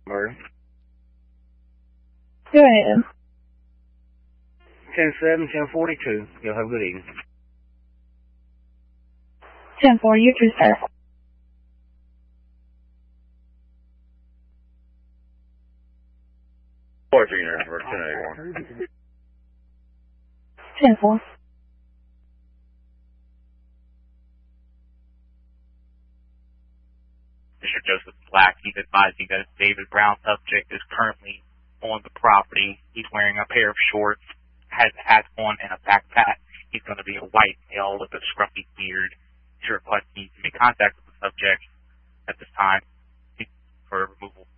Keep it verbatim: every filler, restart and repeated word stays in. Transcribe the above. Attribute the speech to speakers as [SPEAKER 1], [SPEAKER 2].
[SPEAKER 1] Or
[SPEAKER 2] Go ahead.
[SPEAKER 1] ten seven, ten forty-two. You'll have a good evening.
[SPEAKER 2] ten four, you too, sir.
[SPEAKER 3] fourteen for ten eighty-one.
[SPEAKER 2] ten four.
[SPEAKER 4] Mister Joseph Black, he's advising that a David Brown subject is currently on the property. He's wearing a pair of shorts, has a hat on, and a backpack. He's going to be a white male with a scruffy beard. He's requesting you to make contact with the subject at this time for removal.